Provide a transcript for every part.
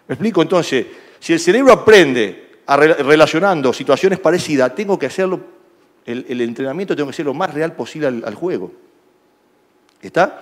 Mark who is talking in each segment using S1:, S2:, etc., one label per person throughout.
S1: ¿Me explico? Entonces, si el cerebro aprende relacionando situaciones parecidas, tengo que hacerlo, el entrenamiento tengo que ser lo más real posible al juego. ¿Está?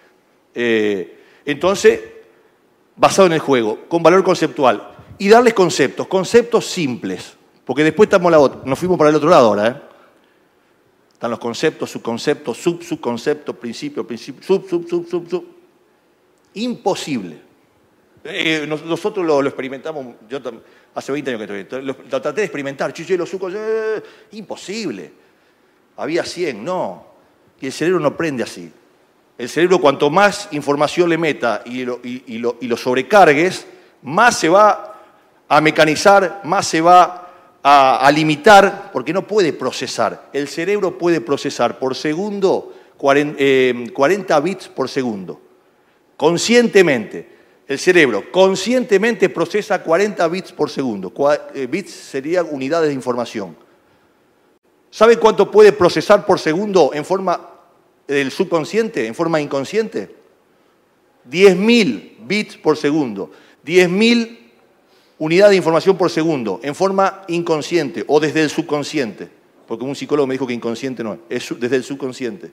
S1: Entonces, basado en el juego, con valor conceptual. Y darles conceptos simples. Porque después nos fuimos para el otro lado ahora, ¿eh? Están los conceptos, subconceptos, subconceptos, principio, sub. Imposible. Nosotros lo experimentamos, yo hace 20 años que estoy, lo traté de experimentar, los subconceptos, imposible. Había 100, no. Y el cerebro no aprende así. El cerebro, cuanto más información le meta y lo sobrecargues, más se va a mecanizar, más se va a limitar, porque no puede procesar. El cerebro puede procesar por segundo 40 bits por segundo. Conscientemente. El cerebro conscientemente procesa 40 bits por segundo. Bits serían unidades de información. ¿Sabe cuánto puede procesar por segundo en forma del subconsciente, en forma inconsciente? 10.000 bits por segundo. 10.000 unidades de información por segundo, en forma inconsciente o desde el subconsciente. Porque un psicólogo me dijo que inconsciente no es desde el subconsciente.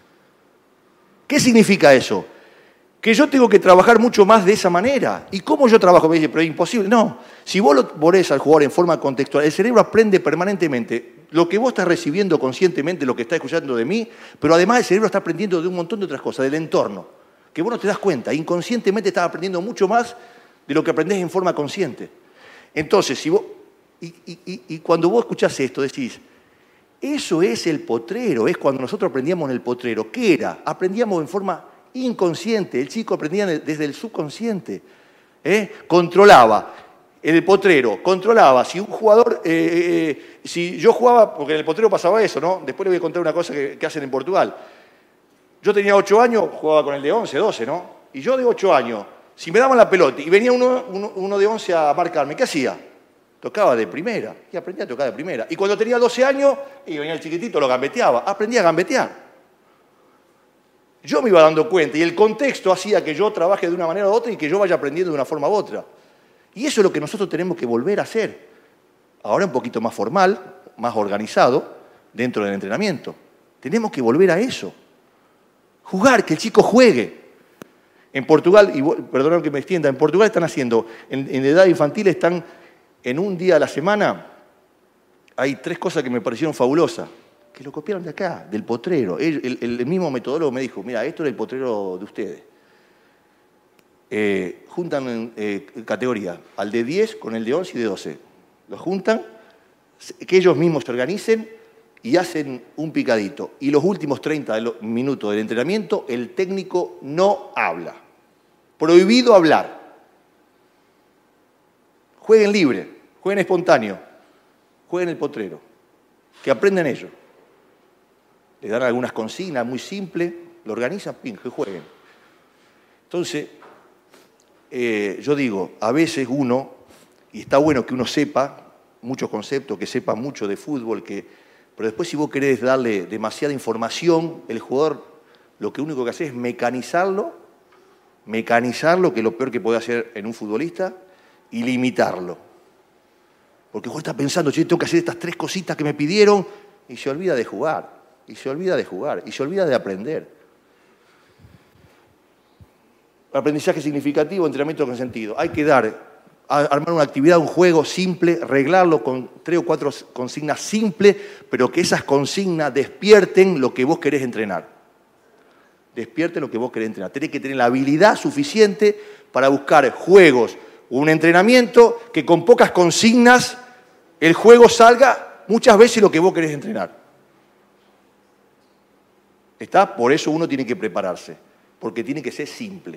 S1: ¿Qué significa eso? Que yo tengo que trabajar mucho más de esa manera. ¿Y cómo yo trabajo? Me dice, pero es imposible. No, si vos lo ponés al jugador en forma contextual, el cerebro aprende permanentemente lo que vos estás recibiendo conscientemente, lo que estás escuchando de mí, pero además el cerebro está aprendiendo de un montón de otras cosas, del entorno, que vos no te das cuenta. Inconscientemente estás aprendiendo mucho más de lo que aprendés en forma consciente. Entonces, si vos, y cuando vos escuchás esto, decís, eso es el potrero, es cuando nosotros aprendíamos en el potrero. ¿Qué era? Aprendíamos en forma inconsciente, el chico aprendía desde el subconsciente. Controlaba, en el potrero, controlaba. Si un jugador, si yo jugaba, porque en el potrero pasaba eso, ¿no? Después le voy a contar una cosa que hacen en Portugal. Yo tenía 8 años, jugaba con el de 11, 12, ¿no? Y yo de 8 años, si me daban la pelota y venía uno de 11 a marcarme, ¿qué hacía? Tocaba de primera, y aprendía a tocar de primera. Y cuando tenía 12 años, y venía el chiquitito, lo gambeteaba, aprendía a gambetear. Yo me iba dando cuenta, y el contexto hacía que yo trabaje de una manera u otra y que yo vaya aprendiendo de una forma u otra. Y eso es lo que nosotros tenemos que volver a hacer. Ahora un poquito más formal, más organizado, dentro del entrenamiento. Tenemos que volver a eso. Jugar, que el chico juegue. En Portugal, y perdón que me extienda, en Portugal están haciendo, en edad infantil están, en un día a la semana, hay 3 cosas que me parecieron fabulosas, que lo copiaron de acá, del potrero. El mismo metodólogo me dijo, mira, esto era el potrero de ustedes. Juntan categoría, al de 10 con el de 11 y de 12. Los juntan, que ellos mismos se organicen y hacen un picadito. Y los últimos 30 minutos del entrenamiento, el técnico no habla. Prohibido hablar. Jueguen libre, jueguen espontáneo, jueguen el potrero. Que aprendan ellos. Les dan algunas consignas muy simples, lo organizan, pin, que jueguen. Entonces, yo digo, a veces uno, y está bueno que uno sepa muchos conceptos, que sepa mucho de fútbol, pero después si vos querés darle demasiada información, el jugador lo que único que hace es mecanizarlo, que es lo peor que puede hacer en un futbolista, y limitarlo. Porque vos estás pensando, yo tengo que hacer estas 3 cositas que me pidieron, y se olvida de jugar, y se olvida de aprender. Aprendizaje significativo, entrenamiento con sentido. Hay que armar una actividad, un juego simple, arreglarlo con 3 o 4 consignas simples, pero que esas consignas despierten lo que vos querés entrenar. Despierten lo que vos querés entrenar. Tenés que tener la habilidad suficiente para buscar juegos, un entrenamiento que con pocas consignas el juego salga muchas veces lo que vos querés entrenar. ¿Está? Por eso uno tiene que prepararse, porque tiene que ser simple.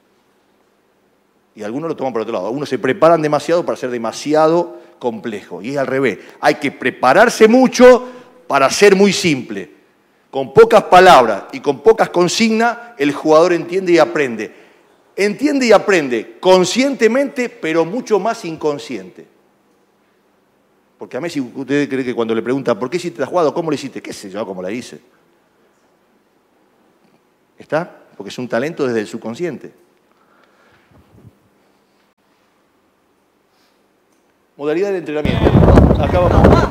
S1: Y algunos lo toman por otro lado. Algunos se preparan demasiado para ser demasiado complejo. Y es al revés. Hay que prepararse mucho para ser muy simple. Con pocas palabras y con pocas consignas, el jugador entiende y aprende. Entiende y aprende conscientemente, pero mucho más inconsciente. Porque a Messi, usted cree que cuando le preguntan, ¿por qué hiciste la jugada? ¿Cómo lo hiciste? ¿Qué sé yo cómo la hice? ¿Está? Porque es un talento desde el subconsciente. Modalidad de entrenamiento. Acá vamos.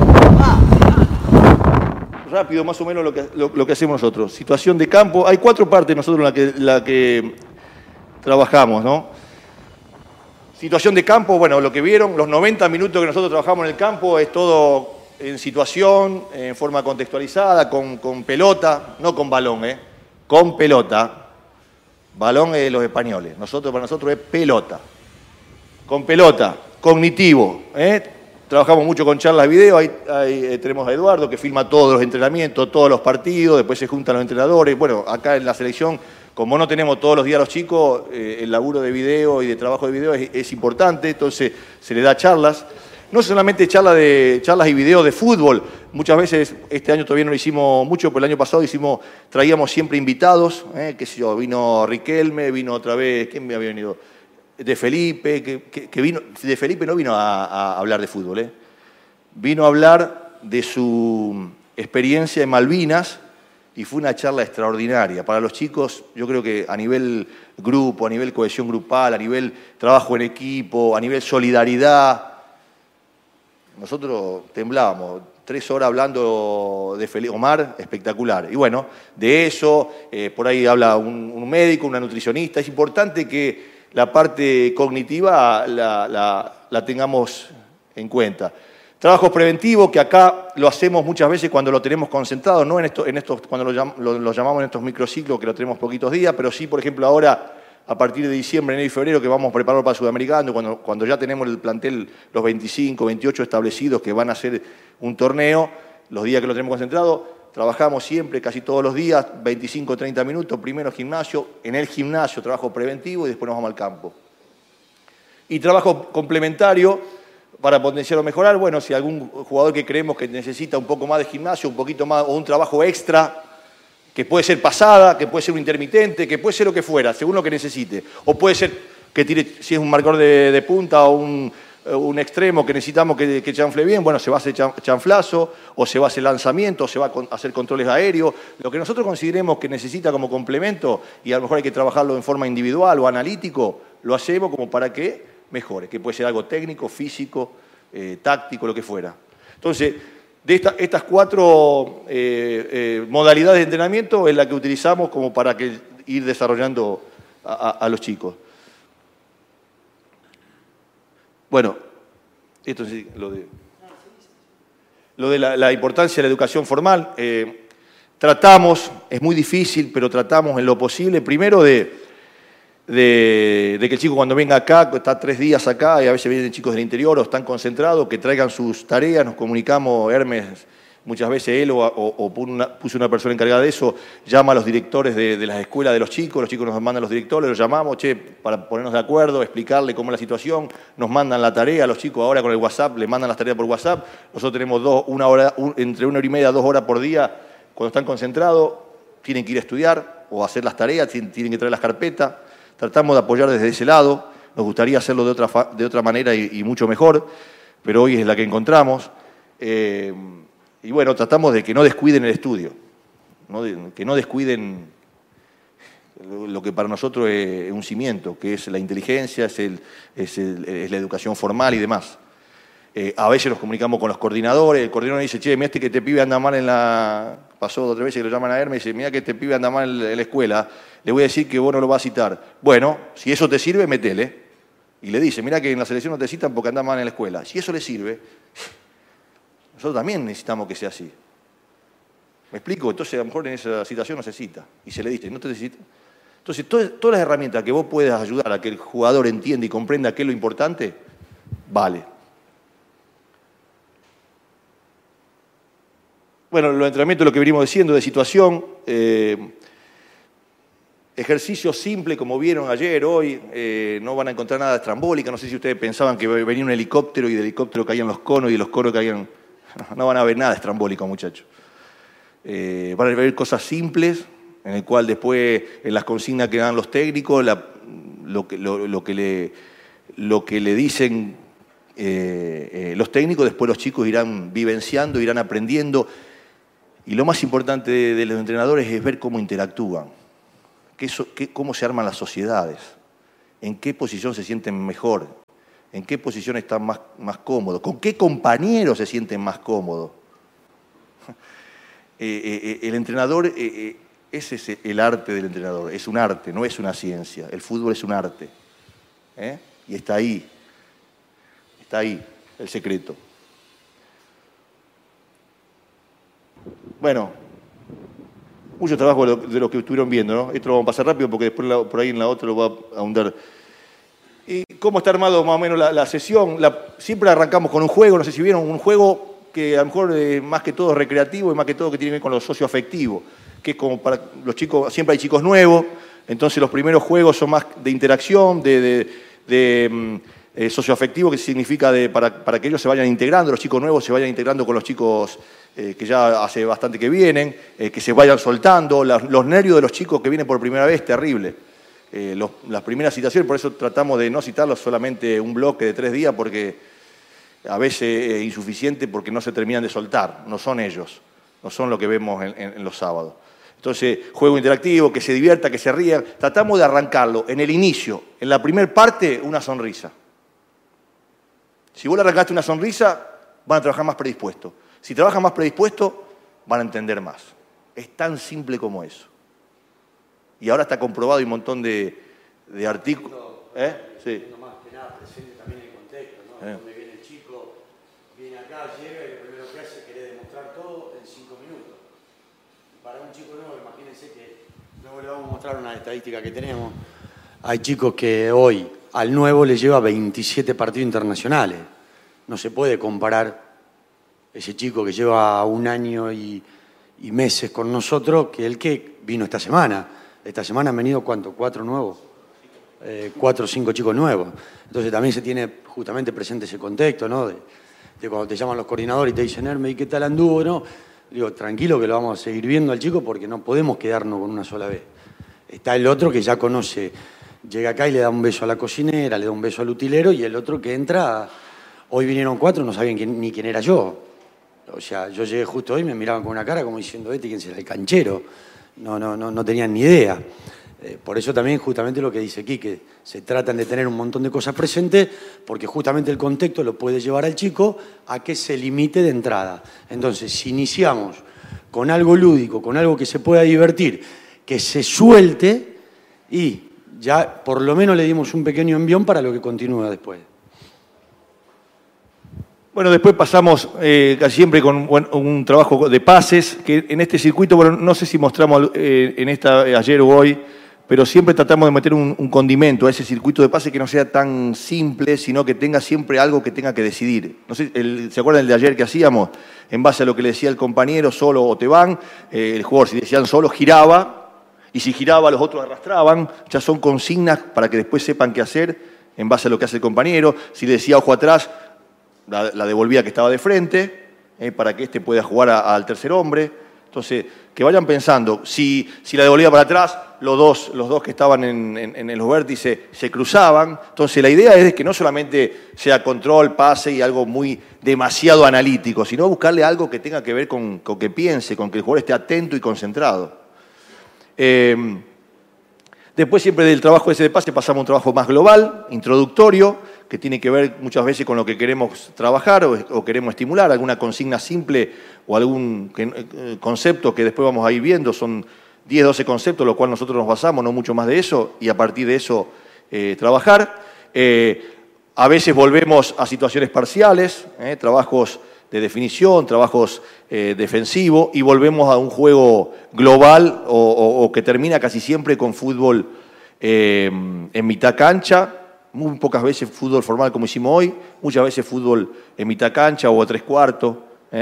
S1: Rápido, más o menos lo que hacemos nosotros. Situación de campo. Hay 4 partes nosotros en la que trabajamos, ¿no? Situación de campo, bueno, lo que vieron, los 90 minutos que nosotros trabajamos en el campo es todo en situación, en forma contextualizada, con pelota, no con balón, con pelota. Balón es de los españoles, para nosotros es pelota. Con pelota, cognitivo, Trabajamos mucho con charlas de video, ahí tenemos a Eduardo que filma todos los entrenamientos, todos los partidos, después se juntan los entrenadores. Bueno, acá en la selección, como no tenemos todos los días a los chicos, el laburo de video y de trabajo de video es importante, entonces se le da charlas. No solamente charlas y videos de fútbol, muchas veces, este año todavía no lo hicimos mucho, pero el año pasado traíamos siempre invitados, qué sé yo, vino Riquelme, vino otra vez, ¿quién me había venido? De Felipe, que vino, de Felipe no vino a hablar de fútbol, vino a hablar de su experiencia en Malvinas y fue una charla extraordinaria. Para los chicos, yo creo que a nivel grupo, a nivel cohesión grupal, a nivel trabajo en equipo, a nivel solidaridad, nosotros temblábamos. 3 horas hablando de Felipe Omar, espectacular. Y bueno, de eso, por ahí habla un médico, una nutricionista. Es importante que la parte cognitiva la tengamos en cuenta. Trabajos preventivos, que acá lo hacemos muchas veces cuando lo tenemos concentrado, no cuando lo llamamos en estos microciclos, que lo tenemos poquitos días, pero sí, por ejemplo, ahora, a partir de diciembre, enero y febrero, que vamos a preparar para Sudamericano, cuando ya tenemos el plantel, los 25, 28 establecidos que van a hacer un torneo, los días que lo tenemos concentrado, trabajamos siempre, casi todos los días, 25 30 minutos, primero gimnasio, en el gimnasio trabajo preventivo y después nos vamos al campo. Y trabajo complementario para potenciar o mejorar, bueno, si algún jugador que creemos que necesita un poco más de gimnasio, un poquito más, o un trabajo extra, que puede ser pasada, que puede ser un intermitente, que puede ser lo que fuera, según lo que necesite. O puede ser que tire, si es un marcador de punta o un extremo que necesitamos que chanfle bien, bueno, se va a hacer chanflazo, o se va a hacer lanzamiento, o se va a hacer controles aéreos. Lo que nosotros consideremos que necesita como complemento, y a lo mejor hay que trabajarlo en forma individual o analítico, lo hacemos como para que mejore, que puede ser algo técnico, físico, táctico, lo que fuera. Entonces, de estas 4 modalidades de entrenamiento es la que utilizamos como para ir desarrollando a los chicos. Bueno, esto sí, lo de la importancia de la educación formal. Tratamos, es muy difícil, pero tratamos en lo posible, primero de que el chico cuando venga acá, está 3 días acá, y a veces vienen chicos del interior o están concentrados, que traigan sus tareas, nos comunicamos, Hermes, muchas veces él o puso una persona encargada de eso, llama a los directores de las escuelas de los chicos nos mandan a los directores, los llamamos, para ponernos de acuerdo, explicarle cómo es la situación, nos mandan la tarea, los chicos ahora con el WhatsApp, les mandan las tareas por WhatsApp, nosotros tenemos entre 1 hora y media, 2 horas por día, cuando están concentrados, tienen que ir a estudiar o hacer las tareas, tienen que traer las carpetas, tratamos de apoyar desde ese lado, nos gustaría hacerlo de otra manera y mucho mejor, pero hoy es la que encontramos. Y bueno, tratamos de que no descuiden el estudio, que no descuiden lo que para nosotros es un cimiento, que es la inteligencia, es la educación formal y demás. A veces nos comunicamos con los coordinadores, el coordinador dice, mira que este pibe anda mal pasó 2 o 3 veces que lo llaman a Hermes y dice, mira que este pibe anda mal en la escuela, le voy a decir que vos no lo vas a citar. Bueno, si eso te sirve, metele. Y le dice, mira que en la selección no te citan porque anda mal en la escuela. Si eso le sirve, nosotros también necesitamos que sea así. ¿Me explico? Entonces a lo mejor en esa situación no se cita. Y se le dice, no te cita. Entonces todas las herramientas que vos puedas ayudar a que el jugador entienda y comprenda qué es lo importante, vale. Bueno, los entrenamientos, lo que venimos diciendo, de situación, ejercicio simple, como vieron ayer, hoy, no van a encontrar nada estrambólica. No sé si ustedes pensaban que venía un helicóptero y del helicóptero caían los conos y de los conos caían... No van a ver nada estrambólico, muchachos. Van a ver cosas simples, en el cual después, en las consignas que dan los técnicos, lo que le dicen los técnicos, después los chicos irán vivenciando, irán aprendiendo. Y lo más importante de los entrenadores es ver cómo interactúan, cómo se arman las sociedades, en qué posición se sienten mejor, ¿En qué posición están más cómodos? ¿Con qué compañeros se sienten más cómodos? El entrenador, ese es el arte del entrenador. Es un arte, no es una ciencia. El fútbol es un arte. Y está ahí el secreto. Bueno, mucho trabajo de lo que estuvieron viendo, ¿no? Esto lo vamos a pasar rápido porque después por ahí en la otra lo va a ahondar. ¿Y cómo está armado más o menos la sesión? Siempre arrancamos con un juego, no sé si vieron, un juego que a lo mejor más que todo es recreativo y más que todo que tiene que ver con lo socioafectivo, que es como para los chicos, siempre hay chicos nuevos, entonces los primeros juegos son más de interacción, socioafectivo, que significa para que ellos se vayan integrando, los chicos nuevos se vayan integrando con los chicos que ya hace bastante que vienen, que se vayan soltando, los nervios de los chicos que vienen por primera vez, terrible. Las primeras citaciones, por eso tratamos de no citarlos solamente un bloque de 3 días, porque a veces es insuficiente porque no se terminan de soltar, no son ellos, no son lo que vemos en los sábados. Entonces, juego interactivo, que se divierta, que se ría. Tratamos de arrancarlo en el inicio, en la primera parte, una sonrisa. Si vos le arrancaste una sonrisa, van a trabajar más predispuestos. Si trabajan más predispuestos, van a entender más. Es tan simple como eso. Y ahora está comprobado, hay un montón de artículos. Sí.
S2: No más que nada, presente también el contexto, ¿no? Donde viene el chico, viene acá, llega y lo primero que hace es querer demostrar todo en 5 minutos. Para un chico nuevo, imagínense que luego le vamos a mostrar una estadística que tenemos. Hay chicos que hoy al nuevo le lleva 27 partidos internacionales. No se puede comparar ese chico que lleva 1 año y meses con nosotros que el que vino esta semana. Esta semana han venido, ¿cuánto? 4 nuevos. 4 o 5 chicos nuevos. Entonces también se tiene justamente presente ese contexto, ¿no? De cuando te llaman los coordinadores y te dicen, Hermes, ¿y qué tal anduvo? ¿No? Digo, tranquilo que lo vamos a seguir viendo al chico porque no podemos quedarnos con una sola vez. Está el otro que ya conoce, llega acá y le da un beso a la cocinera, le da un beso al utilero, y el otro que entra, hoy vinieron 4, no sabían ni quién era yo. O sea, yo llegué justo hoy y me miraban con una cara como diciendo, ¿quién será el canchero? No tenían ni idea. Por eso también justamente lo que dice aquí, que se tratan de tener un montón de cosas presentes, porque justamente el contexto lo puede llevar al chico a que se limite de entrada. Entonces, si iniciamos con algo lúdico, con algo que se pueda divertir, que se suelte, y ya por lo menos le dimos un pequeño envión para lo que continúa después.
S1: Bueno, después pasamos casi siempre con un trabajo de pases, que en este circuito, bueno, no sé si mostramos ayer o hoy, pero siempre tratamos de meter un condimento a ese circuito de pases que no sea tan simple, sino que tenga siempre algo que tenga que decidir. No sé, ¿se acuerdan del de ayer que hacíamos? En base a lo que le decía el compañero, solo o te van, el jugador, si decían solo, giraba, y si giraba los otros arrastraban. Ya son consignas para que después sepan qué hacer en base a lo que hace el compañero. Si le decía ojo atrás, la devolvía que estaba de frente, para que éste pueda jugar al tercer hombre. Entonces, que vayan pensando, si la devolvía para atrás, los dos que estaban en los vértices se cruzaban. Entonces, la idea es que no solamente sea control, pase y algo demasiado analítico, sino buscarle algo que tenga que ver con que piense, con que el jugador esté atento y concentrado. Después siempre del trabajo ese de pase pasamos a un trabajo más global, introductorio, que tiene que ver muchas veces con lo que queremos trabajar o queremos estimular, alguna consigna simple o algún concepto que después vamos a ir viendo. Son 10, 12 conceptos, los cuales nosotros nos basamos, no mucho más de eso, y a partir de eso trabajar. A veces volvemos a situaciones parciales, trabajos de definición, trabajos defensivos, y volvemos a un juego global o que termina casi siempre con fútbol en mitad cancha, muy pocas veces fútbol formal como hicimos hoy, muchas veces fútbol en mitad cancha o a 3/4.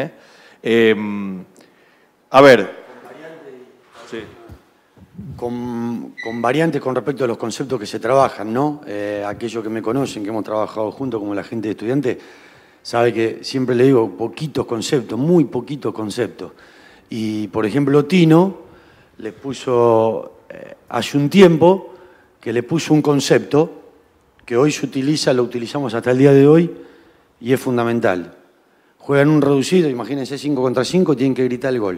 S1: A ver. Sí.
S2: Con variantes con respecto a los conceptos que se trabajan, ¿no? Aquellos que me conocen, que hemos trabajado juntos, como la gente de estudiante, sabe que siempre le digo poquitos conceptos, muy poquitos conceptos. Y, por ejemplo, Tino le puso, hace un tiempo, que le puso un concepto que hoy se utiliza, lo utilizamos hasta el día de hoy, y es fundamental. Juegan un reducido, imagínense 5 contra 5, tienen que gritar el gol.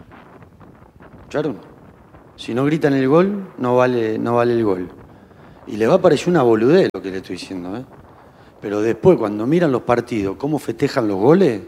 S2: ¿Escucharon? Si no gritan el gol, no vale el gol.
S3: Y le va a parecer una boludez lo que le estoy diciendo, ¿eh? Pero después, cuando miran los partidos, cómo festejan los goles,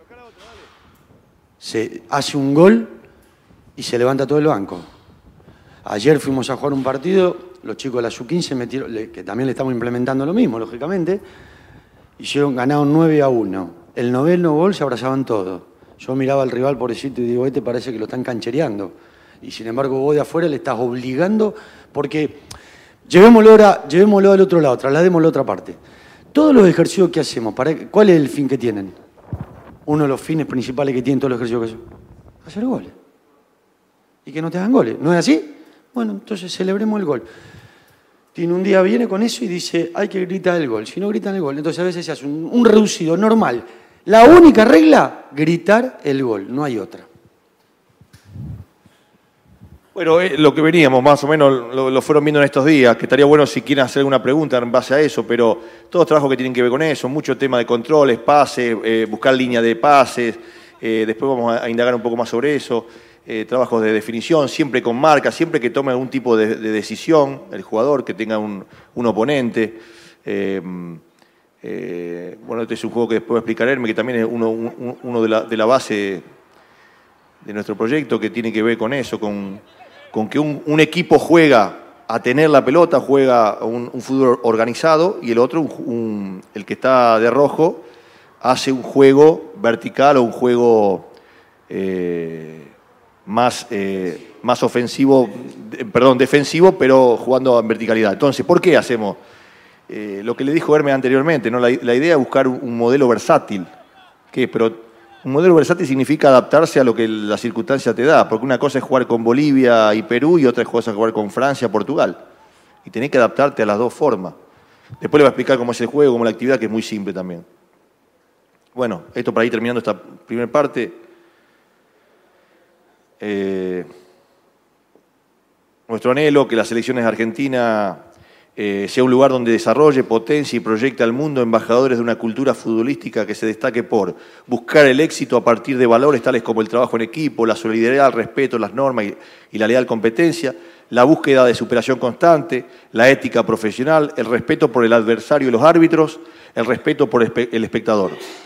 S3: se hace un gol y se levanta todo el banco. Ayer fuimos a jugar un partido, los chicos de la Sub-15 metieron, que también le estamos implementando lo mismo, lógicamente, ganaron 9-1. El noveno gol se abrazaban todos. Yo miraba al rival pobrecito y digo, parece que lo están canchereando. Y sin embargo vos de afuera le estás obligando, porque llevémoslo al otro lado, trasladémoslo a otra parte. Todos los ejercicios que hacemos, ¿cuál es el fin que tienen? Uno de los fines principales que tienen todos los ejercicios que hacemos. Hacer goles. Y que no te hagan goles. ¿No es así? Bueno, entonces celebremos el gol. Tiene un día, viene con eso y dice, hay que gritar el gol. Si no gritan el gol, entonces a veces se hace un reducido normal. La única regla, gritar el gol, no hay otra.
S1: Bueno, lo que veníamos más o menos lo fueron viendo en estos días, que estaría bueno si quieren hacer alguna pregunta en base a eso, pero todos trabajos que tienen que ver con eso, mucho tema de controles, pases, buscar línea de pases, después vamos a indagar un poco más sobre eso, trabajos de definición, siempre con marca, siempre que tome algún tipo de decisión el jugador, que tenga un oponente. Bueno, este es un juego que después va a explicar Hermes, que también es uno de la base de nuestro proyecto, que tiene que ver con eso, con que un equipo juega a tener la pelota, juega un fútbol organizado, y el otro, el que está de rojo, hace un juego vertical o un juego más ofensivo, defensivo, pero jugando en verticalidad. Entonces, ¿por qué hacemos lo que le dijo Hermes anteriormente, ¿no? La idea es buscar un modelo versátil. Pero un modelo versátil significa adaptarse a lo que la circunstancia te da, porque una cosa es jugar con Bolivia y Perú y otra cosa es jugar con Francia, Portugal. Y tenés que adaptarte a las dos formas. Después le voy a explicar cómo es el juego, cómo es la actividad, que es muy simple también. Bueno, esto para ir terminando esta primera parte. Nuestro anhelo, que las selecciones argentinas sea un lugar donde desarrolle, potencie y proyecte al mundo embajadores de una cultura futbolística que se destaque por buscar el éxito a partir de valores tales como el trabajo en equipo, la solidaridad, el respeto, las normas y la leal competencia, la búsqueda de superación constante, la ética profesional, el respeto por el adversario y los árbitros, el respeto por el espectador.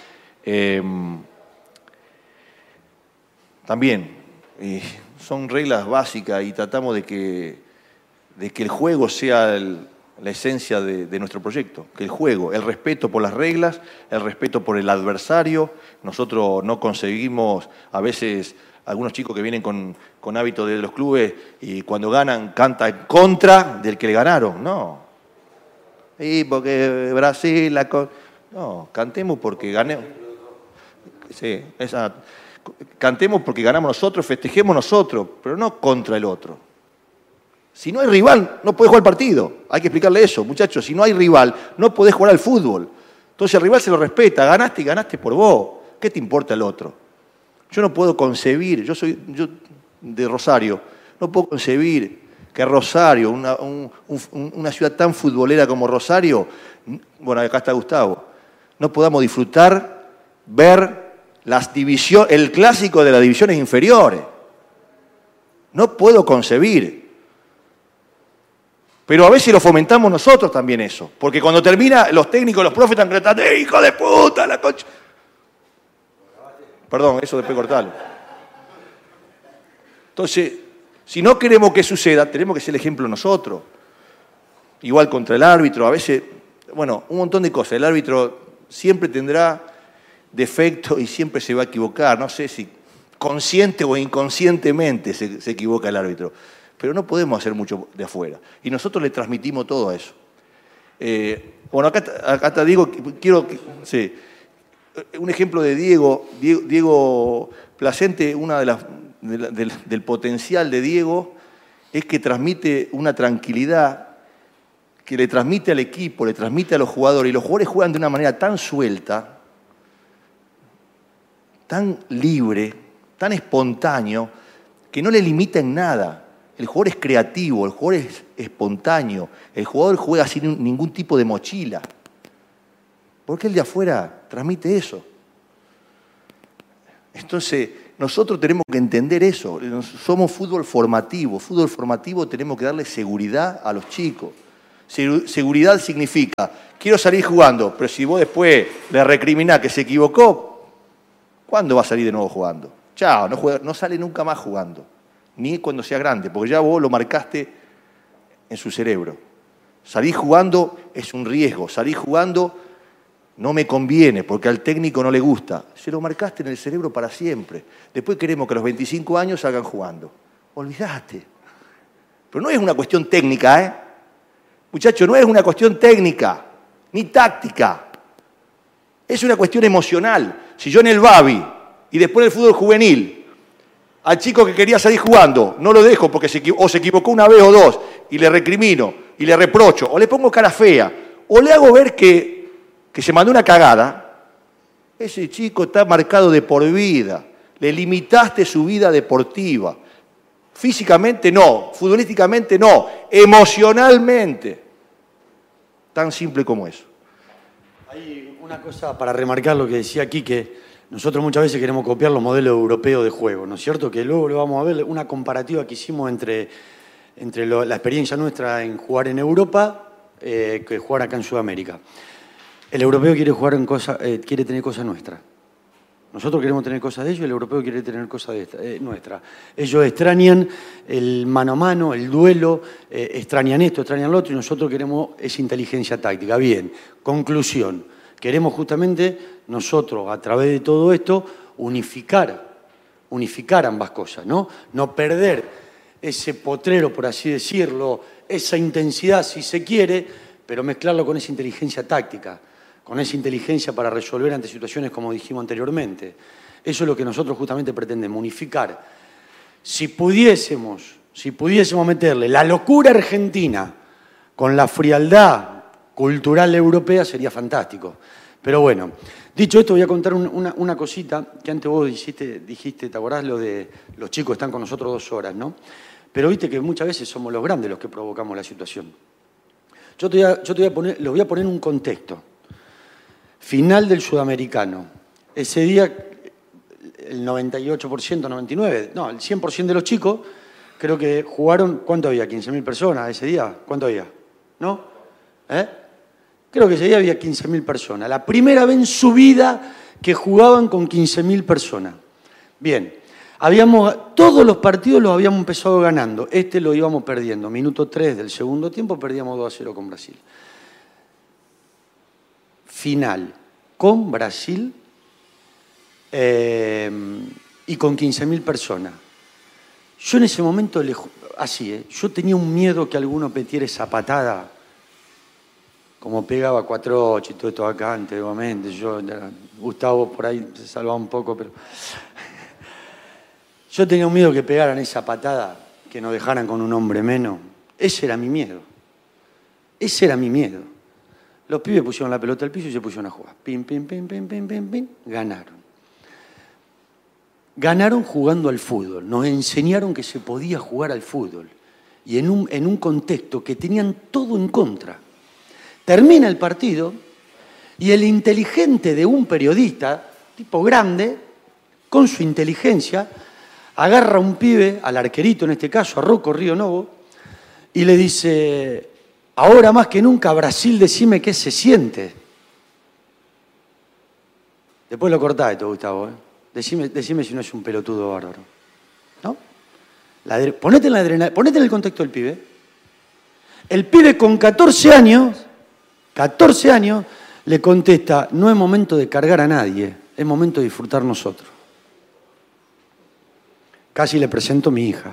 S1: También son reglas básicas y tratamos de que el juego sea la esencia de nuestro proyecto, que el juego, el respeto por las reglas, el respeto por el adversario. Nosotros no conseguimos, a veces, algunos chicos que vienen con hábitos de los clubes y cuando ganan canta en contra del que le ganaron. No. Y porque Brasil... No, cantemos porque ganemos. Sí, cantemos porque ganamos nosotros, festejemos nosotros, pero no contra el otro. Si no hay rival, no podés jugar el partido. Hay que explicarle eso, muchachos. Si no hay rival, no podés jugar al fútbol. Entonces el rival se lo respeta. Ganaste y ganaste por vos. ¿Qué te importa el otro? Yo no puedo concebir, yo de Rosario, no puedo concebir que Rosario, una ciudad tan futbolera como Rosario, bueno, acá está Gustavo, no podamos disfrutar, ver el clásico de las divisiones inferiores. No puedo concebir. Pero a veces lo fomentamos nosotros también eso. Porque cuando termina, los técnicos, los profes están gritando, ¡hijo de puta, la concha! Perdón, eso después cortarlo. Entonces, si no queremos que suceda, tenemos que ser el ejemplo nosotros. Igual contra el árbitro, a veces, bueno, un montón de cosas. El árbitro siempre tendrá defectos y siempre se va a equivocar. No sé si consciente o inconscientemente se equivoca el árbitro. Pero no podemos hacer mucho de afuera. Y nosotros le transmitimos todo a eso. Bueno, acá te digo, sí, un ejemplo de Diego Placente, una del potencial de Diego es que transmite una tranquilidad, que le transmite al equipo, le transmite a los jugadores, y los jugadores juegan de una manera tan suelta, tan libre, tan espontáneo, que no le limita en nada. El jugador es creativo, el jugador es espontáneo, el jugador juega sin ningún tipo de mochila. Porque el de afuera transmite eso. Entonces, nosotros tenemos que entender eso. Somos fútbol formativo. Fútbol formativo tenemos que darle seguridad a los chicos. Seguridad significa, quiero salir jugando, pero si vos después le recriminás que se equivocó, ¿cuándo va a salir de nuevo jugando? Chao, no sale nunca más jugando, ni cuando sea grande, porque ya vos lo marcaste en su cerebro. Salir jugando es un riesgo, salir jugando no me conviene, porque al técnico no le gusta. Se lo marcaste en el cerebro para siempre. Después queremos que a los 25 años salgan jugando. Olvídate. Pero no es una cuestión técnica, ¿eh? Muchachos, no es una cuestión técnica, ni táctica. Es una cuestión emocional. Si yo en el Babi y después en el fútbol juvenil, al chico que quería salir jugando, no lo dejo porque se equivocó una vez o dos, y le recrimino, y le reprocho, o le pongo cara fea, o le hago ver que se mandó una cagada, ese chico está marcado de por vida. Le limitaste su vida deportiva. Físicamente no, futbolísticamente no, emocionalmente. Tan simple como eso.
S3: Hay una cosa para remarcar lo que decía aquí, que nosotros muchas veces queremos copiar los modelos europeos de juego, ¿no es cierto? Que luego lo vamos a ver, una comparativa que hicimos entre la experiencia nuestra en jugar en Europa que jugar acá en Sudamérica. El europeo quiere tener cosas nuestras. Nosotros queremos tener cosas de ellos y el europeo quiere tener cosas nuestras. Ellos extrañan el mano a mano, el duelo, extrañan esto, extrañan lo otro, y nosotros queremos esa inteligencia táctica. Bien, conclusión. Queremos justamente nosotros, a través de todo esto, unificar ambas cosas, ¿no? No perder ese potrero, por así decirlo, esa intensidad, si se quiere, pero mezclarlo con esa inteligencia táctica, con esa inteligencia para resolver ante situaciones como dijimos anteriormente. Eso es lo que nosotros justamente pretendemos, unificar. Si pudiésemos meterle la locura argentina con la frialdad cultural europea, sería fantástico. Pero bueno, dicho esto, voy a contar una cosita que antes vos dijiste, ¿te acordás lo de los chicos están con nosotros 2 horas, ¿no? Pero viste que muchas veces somos los grandes los que provocamos la situación. Yo les voy a poner un contexto. Final del Sudamericano. Ese día, el 98%, 99%, no, el 100% de los chicos, creo que jugaron, ¿cuánto había? 15.000 personas ese día. ¿Cuánto había? ¿No? Creo que ese día había 15.000 personas. La primera vez en su vida que jugaban con 15.000 personas. Bien, todos los partidos los habíamos empezado ganando. Este lo íbamos perdiendo. Minuto 3 del segundo tiempo perdíamos 2-0 con Brasil. Final con Brasil y con 15.000 personas. Yo en ese momento, yo tenía un miedo que alguno metiera esa patada, como pegaba Cuatrochi y todo esto acá antiguamente. Gustavo por ahí se salvaba un poco, pero yo tenía un miedo que pegaran esa patada, que nos dejaran con un hombre menos. Ese era mi miedo. Ese era mi miedo. Los pibes pusieron la pelota al piso y se pusieron a jugar. Pim, pim, pim, pim, pim, pim, pim. Ganaron. Ganaron jugando al fútbol. Nos enseñaron que se podía jugar al fútbol. Y en un contexto que tenían todo en contra. Termina el partido y el inteligente de un periodista, tipo grande, con su inteligencia, agarra a un pibe, al arquerito en este caso, a Rocco Río Novo, y le dice: ahora más que nunca, Brasil, decime qué se siente. Después lo cortás esto, Gustavo. Decime si no es un pelotudo bárbaro. ¿No? Ponete en el contexto del pibe. El pibe con 14 años, le contesta: no es momento de cargar a nadie, es momento de disfrutar nosotros. Casi le presento a mi hija.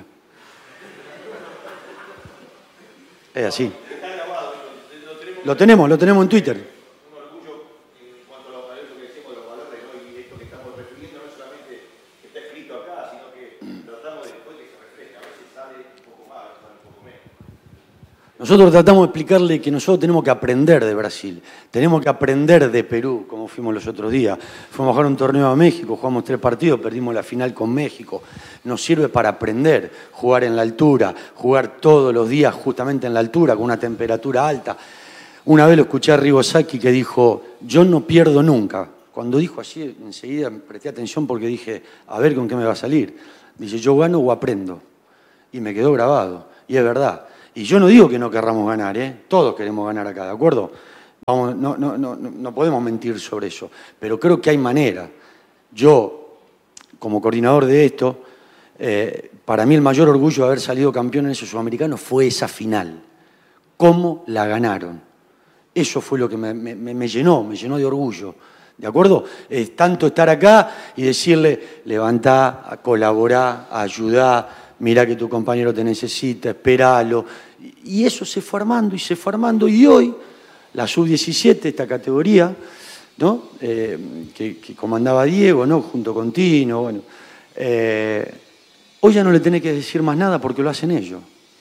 S3: Es así. Lo tenemos en Twitter.
S1: Un orgullo en cuanto a lo que decimos, los valores, ¿no? Y esto que estamos refiriendo no solamente que está escrito acá, sino que tratamos después que se refleje. A veces sale un poco más, sale un poco menos.
S3: Nosotros tratamos de explicarle que nosotros tenemos que aprender de Brasil, tenemos que aprender de Perú, como fuimos los otros días. Fuimos a jugar un torneo a México, jugamos 3 partidos, perdimos la final con México. Nos sirve para aprender, jugar en la altura, jugar todos los días justamente en la altura, con una temperatura alta. Una vez lo escuché a Ribosaki que dijo: yo no pierdo nunca. Cuando dijo así, enseguida presté atención porque dije: a ver con qué me va a salir. Dice: yo gano o aprendo. Y me quedó grabado. Y es verdad. Y yo no digo que no querramos ganar, todos queremos ganar acá, ¿de acuerdo? Vamos, no podemos mentir sobre eso, pero creo que hay manera. Yo, como coordinador de esto, para mí el mayor orgullo de haber salido campeón en esos sudamericanos fue esa final. ¿Cómo la ganaron? Eso fue lo que me llenó de orgullo. ¿De acuerdo? Tanto estar acá y decirle, levantá, colaborá, ayudá, mirá que tu compañero te necesita, esperalo. Y eso se fue armando, y hoy la sub-17, esta categoría, ¿no? Que comandaba Diego, ¿no? Junto con Tino, bueno, hoy ya no le tenés que decir más nada porque lo hacen ellos.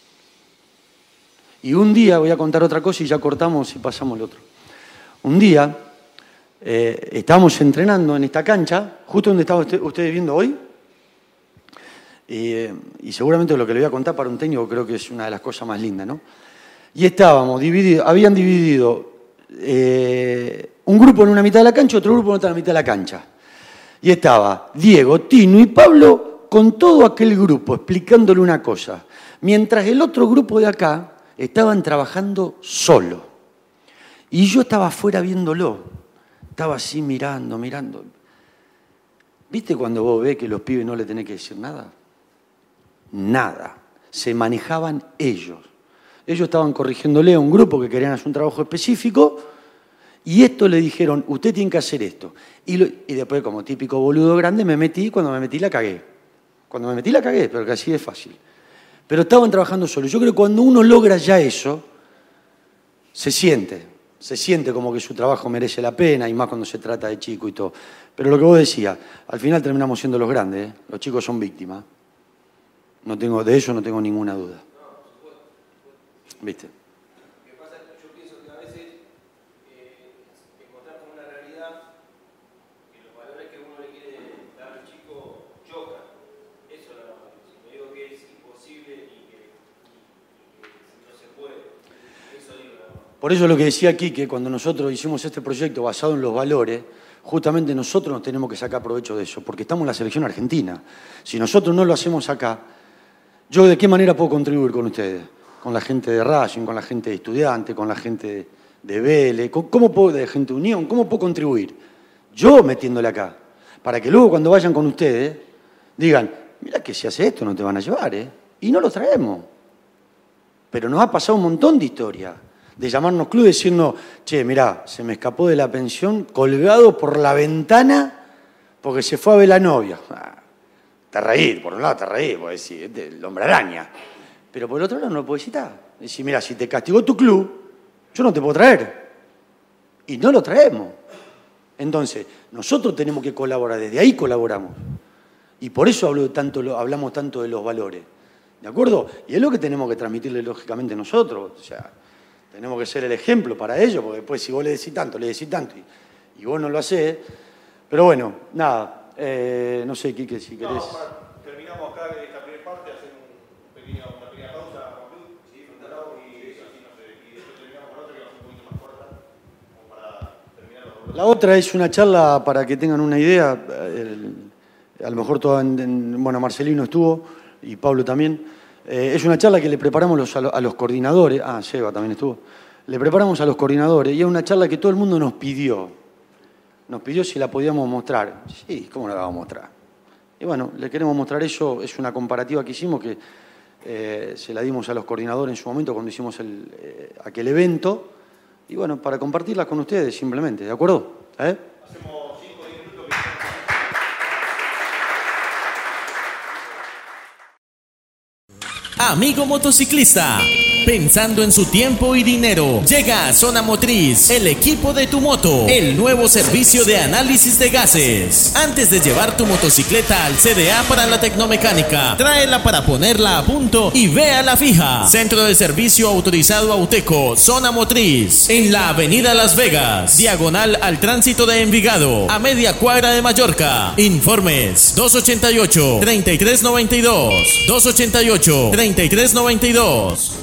S3: Y un día, voy a contar otra cosa y ya cortamos y pasamos al otro. Un día estábamos entrenando en esta cancha, justo donde estaban ustedes viendo hoy, y seguramente lo que le voy a contar para un técnico creo que es una de las cosas más lindas, ¿no? Y estábamos divididos, habían dividido un grupo en una mitad de la cancha, otro grupo en otra mitad de la cancha. Y estaba Diego, Tino y Pablo con todo aquel grupo explicándole una cosa, mientras el otro grupo de acá estaban trabajando solo. Y yo estaba afuera viéndolo. Estaba así mirando. ¿Viste cuando vos ves que los pibes no le tenés que decir nada? Nada. Se manejaban ellos. Ellos estaban corrigiéndole a un grupo que querían hacer un trabajo específico y esto le dijeron, usted tiene que hacer esto. Y después, como típico boludo grande, cuando me metí la cagué. Pero que así es fácil. Pero estaban trabajando solos. Yo creo que cuando uno logra ya eso, se siente como que su trabajo merece la pena, y más cuando se trata de chico y todo. Pero lo que vos decías, al final terminamos siendo los grandes, ¿eh? Los chicos son víctimas. De eso no tengo ninguna duda. ¿Viste?
S4: Lo que pasa es que yo pienso que a veces encontrar como una realidad que los valores que uno le quiere dar al chico chocan. Eso es la verdad. Si no digo que es imposible y que no se puede. Eso digo la verdad.
S3: Por eso lo que decía aquí, que cuando nosotros hicimos este proyecto basado en los valores, justamente nosotros nos tenemos que sacar provecho de eso, porque estamos en la selección argentina. Si nosotros no lo hacemos acá, ¿yo de qué manera puedo contribuir con ustedes? Con la gente de Racing, con la gente de Estudiantes, con la gente de Vélez, de gente de Unión, ¿cómo puedo contribuir? Yo metiéndole acá, para que luego cuando vayan con ustedes digan, mira que si hace esto no te van a llevar, y no lo traemos. Pero nos ha pasado un montón de historias, de llamarnos club y decirnos, che, mirá, se me escapó de la pensión colgado por la ventana porque se fue a ver la novia. Te reís, por un lado te reís, porque decís, el hombre araña. Pero por el otro lado no lo puedes citar. Decir, mira, si te castigó tu club, yo no te puedo traer. Y no lo traemos. Entonces, nosotros tenemos que colaborar, desde ahí colaboramos. Y por eso hablamos tanto de los valores. ¿De acuerdo? Y es lo que tenemos que transmitirle lógicamente nosotros. O sea, tenemos que ser el ejemplo para ellos, porque después si vos le decís tanto, y vos no lo hacés. Pero bueno, nada, no sé, Quique, si querés.
S5: No, terminamos acá esta primera parte, hacer una pequeña pausa, y así no sé, y después terminamos con otra que va a ser un poquito más corta, como para terminar los.
S3: La otra es una charla para que tengan una idea. A lo mejor bueno, Marcelino estuvo y Pablo también. Es una charla que le preparamos a los coordinadores. Seba también estuvo. Le preparamos a los coordinadores y es una charla que todo el mundo nos pidió. Nos pidió si la podíamos mostrar. Sí, ¿cómo la vamos a mostrar? Y bueno, le queremos mostrar eso. Es una comparativa que hicimos que se la dimos a los coordinadores en su momento cuando hicimos aquel evento. Y bueno, para compartirla con ustedes simplemente, ¿de acuerdo?
S5: Hacemos 5 o 10 minutos.
S6: Amigo motociclista, pensando en su tiempo y dinero, llega a Zona Motriz, el equipo de tu moto, el nuevo servicio de análisis de gases. Antes de llevar tu motocicleta al CDA para la tecnomecánica, tráela para ponerla a punto y vea la fija. Centro de servicio autorizado Auteco, Zona Motriz, en la avenida Las Vegas, diagonal al tránsito de Envigado, a media cuadra de Mallorca. Informes 288-3392, 288-3392.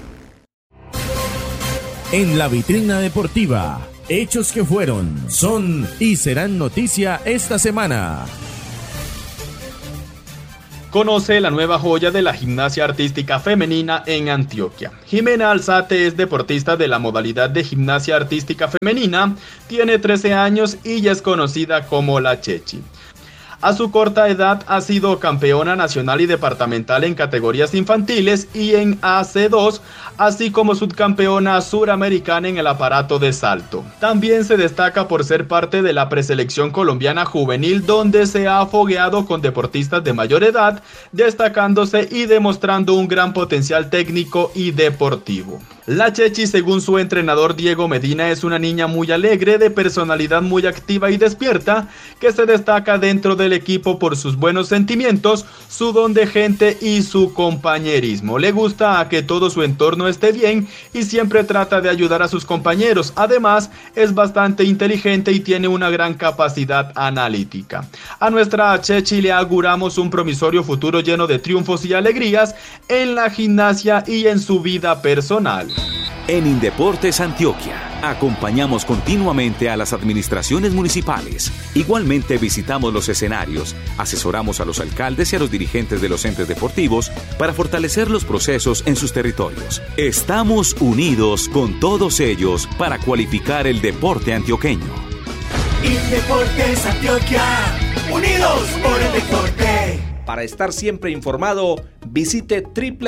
S6: En la vitrina deportiva, hechos que fueron, son y serán noticia esta semana.
S7: Conoce la nueva joya de la gimnasia artística femenina en Antioquia. Jimena Alzate es deportista de la modalidad de gimnasia artística femenina, tiene 13 años y ya es conocida como la Chechi. A su corta edad ha sido campeona nacional y departamental en categorías infantiles y en AC2, así como subcampeona suramericana en el aparato de salto. También se destaca por ser parte de la preselección colombiana juvenil, donde se ha fogueado con deportistas de mayor edad, destacándose y demostrando un gran potencial técnico y deportivo. La Chechi, según su entrenador Diego Medina, es una niña muy alegre, de personalidad muy activa y despierta, que se destaca dentro del equipo por sus buenos sentimientos, su don de gente y su compañerismo. Le gusta a que todo su entorno esté bien y siempre trata de ayudar a sus compañeros. Además, es bastante inteligente y tiene una gran capacidad analítica. A nuestra Chechi le auguramos un promisorio futuro lleno de triunfos y alegrías en la gimnasia y en su vida personal.
S8: En Indeportes Antioquia, acompañamos continuamente a las administraciones municipales. Igualmente visitamos los escenarios, asesoramos a los alcaldes y a los dirigentes de los entes deportivos para fortalecer los procesos en sus territorios. Estamos unidos con todos ellos para cualificar el deporte antioqueño.
S9: Indeportes Antioquia, unidos por el deporte.
S10: Para estar siempre informado, visite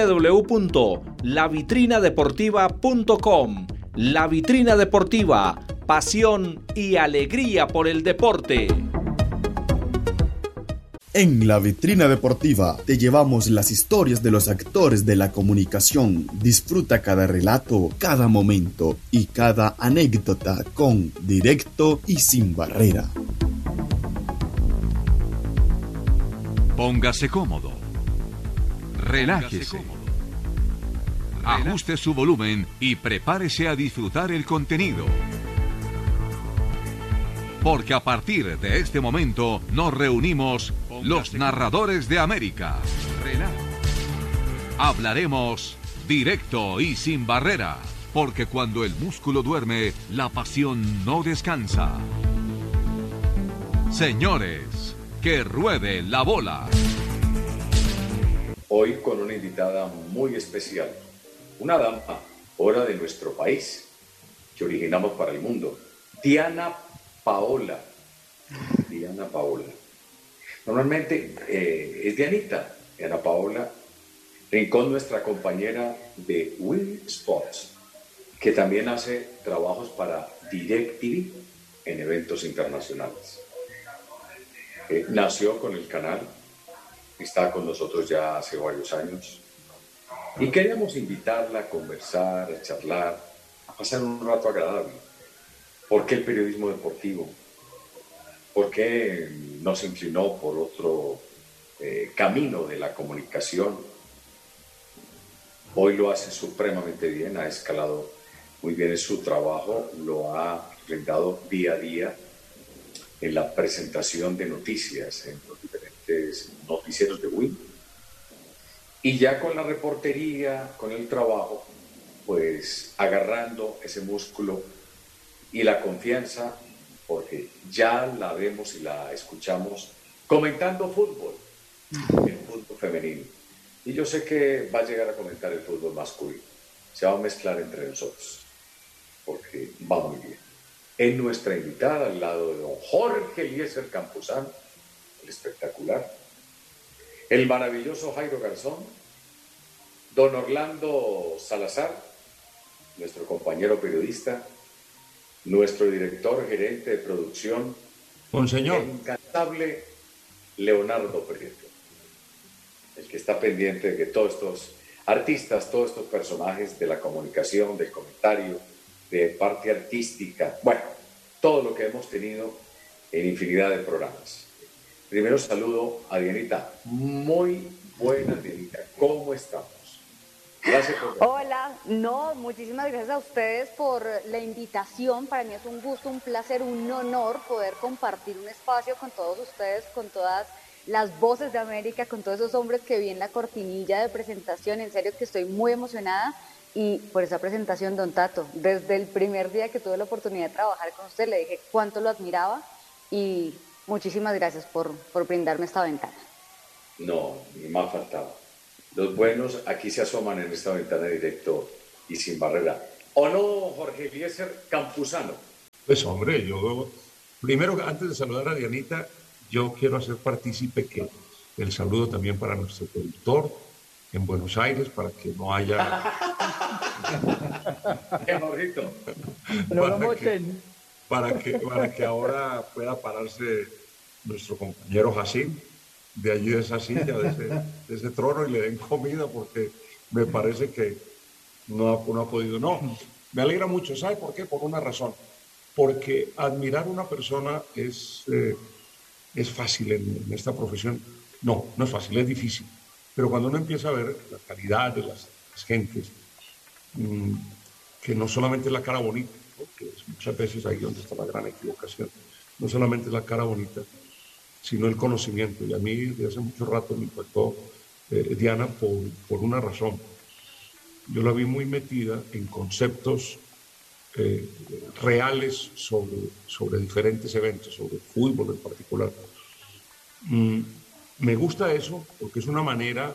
S10: www.lavitrinadeportiva.com. La Vitrina Deportiva, pasión y alegría por el deporte.
S11: En La Vitrina Deportiva te llevamos las historias de los actores de la comunicación. Disfruta cada relato, cada momento y cada anécdota con directo y sin barrera.
S12: Póngase cómodo, relájese, ajuste su volumen y prepárese a disfrutar el contenido. Porque a partir de este momento nos reunimos los narradores de América. Hablaremos directo y sin barrera, porque cuando el músculo duerme, la pasión no descansa. Señores, que ruede la bola.
S13: Hoy con una invitada muy especial, una dama, hora de nuestro país, que originamos para el mundo, Diana Paola. Normalmente es Diana Paola Rincón, nuestra compañera de Win Sports, que también hace trabajos para DirecTV en eventos internacionales. Nació con el canal, está con nosotros ya hace varios años y queríamos invitarla a conversar, a charlar, a pasar un rato agradable. ¿Por qué el periodismo deportivo? ¿Por qué no se inclinó por otro camino de la comunicación? Hoy lo hace supremamente bien, ha escalado muy bien en su trabajo, lo ha brindado día a día en la presentación de noticias en los diferentes noticieros de WIN. Y ya con la reportería, con el trabajo, pues agarrando ese músculo y la confianza, porque ya la vemos y la escuchamos comentando fútbol, el fútbol femenino. Y yo sé que va a llegar a comentar el fútbol masculino. Se va a mezclar entre nosotros, porque va muy bien. Es nuestra invitada al lado de don Jorge Eliezer Campuzano, el espectacular, el maravilloso Jairo Garzón, don Orlando Salazar, nuestro compañero periodista, nuestro director gerente de producción,
S14: Monseñor,
S13: el incansable Leonardo Prieto, el que está pendiente de que todos estos artistas, todos estos personajes de la comunicación, del comentario, de parte artística, bueno, todo lo que hemos tenido en infinidad de programas. Primero saludo a Dianita. Muy buena, Dianita. ¿Cómo estamos? Gracias por venir.
S15: Hola, muchísimas gracias a ustedes por la invitación. Para mí es un gusto, un placer, un honor poder compartir un espacio con todos ustedes, con todas las voces de América, con todos esos hombres que vi en la cortinilla de presentación. En serio que estoy muy emocionada. Y por esa presentación, don Tato, desde el primer día que tuve la oportunidad de trabajar con usted, le dije cuánto lo admiraba y muchísimas gracias por brindarme esta ventana.
S13: No, ni más faltaba. Los buenos aquí se asoman en esta ventana directo y sin barrera. ¿O no, Jorge Eliezer Campuzano?
S14: Pues hombre, yo primero, antes de saludar a Dianita, yo quiero hacer partícipe que el saludo también para nuestro productor en Buenos Aires, para que no haya...
S13: ¡Qué morrito!
S14: Para que ahora pueda pararse nuestro compañero Jacín de allí, de esa silla, de ese trono, y le den comida, porque me parece que no ha podido. No, me alegra mucho. ¿Sabe por qué? Por una razón. Porque admirar a una persona es fácil en esta profesión. No es fácil, es difícil. Pero cuando uno empieza a ver la calidad de las gentes, que no solamente es la cara bonita, ¿no? Que es muchas veces ahí donde está la gran equivocación, no solamente es la cara bonita, sino el conocimiento. Y a mí desde hace mucho rato me impactó Diana por una razón. Yo la vi muy metida en conceptos reales sobre diferentes eventos, sobre fútbol en particular. Me gusta eso porque es una manera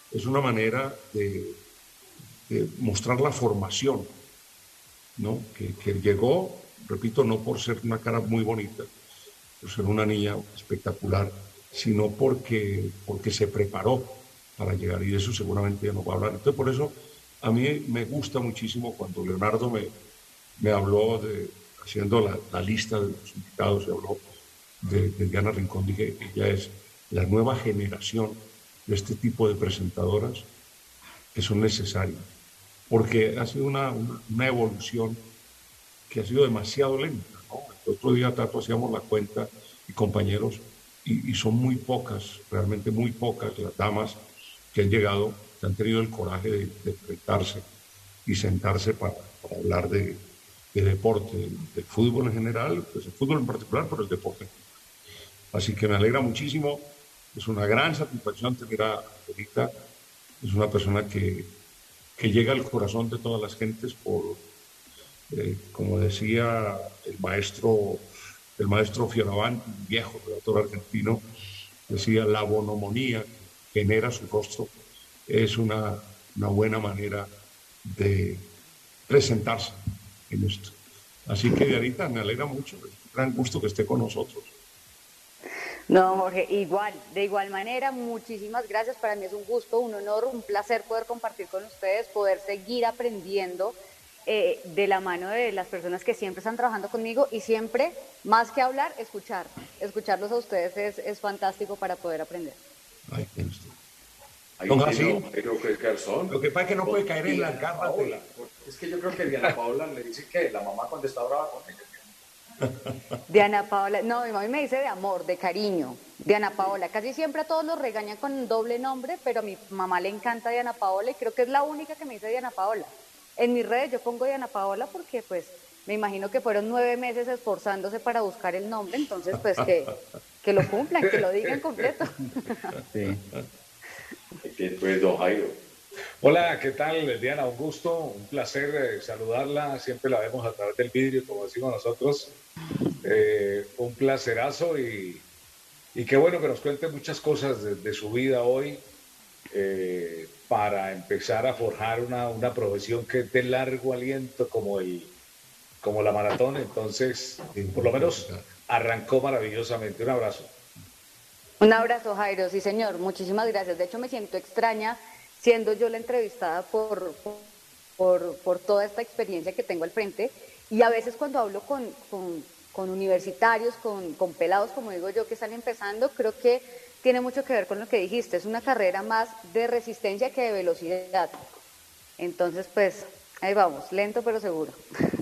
S14: de mostrar la formación, ¿no? Que llegó, repito, no por ser una cara muy bonita, por ser una niña espectacular, sino porque se preparó para llegar, y de eso seguramente ya nos va a hablar. Entonces, por eso a mí me gusta muchísimo cuando Leonardo me habló haciendo la lista de los invitados, se habló de Diana Rincón. Dije, ella es la nueva generación de este tipo de presentadoras que son necesarias, porque ha sido una evolución que ha sido demasiado lenta, ¿no? El otro día, Tato, hacíamos la cuenta, y compañeros, y son muy pocas, realmente muy pocas las damas que han llegado, que han tenido el coraje de enfrentarse y sentarse para hablar de deporte, del fútbol en general, pues el fútbol en particular, pero el deporte. Así que me alegra muchísimo, es una gran satisfacción tener a Angelita, es una persona que llega al corazón de todas las gentes por, como decía el maestro Fioravanti, un viejo relator argentino, decía, la bonomonía que genera su rostro es una buena manera de presentarse en esto. Así que, Dianita, me alegra mucho, es un gran gusto que esté con nosotros.
S15: No, Jorge, de igual manera, muchísimas gracias. Para mí es un gusto, un honor, un placer poder compartir con ustedes, poder seguir aprendiendo de la mano de las personas que siempre están trabajando conmigo, y siempre, más que hablar, escucharlos a ustedes es fantástico para poder aprender.
S14: Ay, qué gusto.
S13: Don Jacín, creo que es garzón.
S14: Lo que pasa es que no puede caer en las garras de la...
S13: Es que yo creo que Diana Paola le dice que la mamá cuando está brava con ella.
S15: Diana Paola, no, mi mami me dice de amor, de cariño. Diana Paola, casi siempre a todos los regañan con doble nombre, pero a mi mamá le encanta Diana Paola, y creo que es la única que me dice Diana Paola. En mis redes yo pongo Diana Paola porque pues me imagino que fueron 9 meses esforzándose para buscar el nombre, entonces pues que lo cumplan, que lo digan completo.
S3: Sí.
S13: Pues, don Jairo.
S16: Hola, ¿qué tal, Diana? Un gusto, un placer saludarla. Siempre la vemos a través del vidrio, como decimos nosotros. Un placerazo, y qué bueno que nos cuente muchas cosas de su vida hoy, para empezar a forjar una profesión que es de largo aliento como la maratón. Entonces, por lo menos arrancó maravillosamente. Un abrazo.
S15: Un abrazo, Jairo. Sí, señor. Muchísimas gracias. De hecho, me siento extraña siendo yo la entrevistada por toda esta experiencia que tengo al frente. Y a veces cuando hablo con universitarios, con pelados, como digo yo, que están empezando, creo que tiene mucho que ver con lo que dijiste. Es una carrera más de resistencia que de velocidad. Entonces, pues, ahí vamos, lento pero seguro.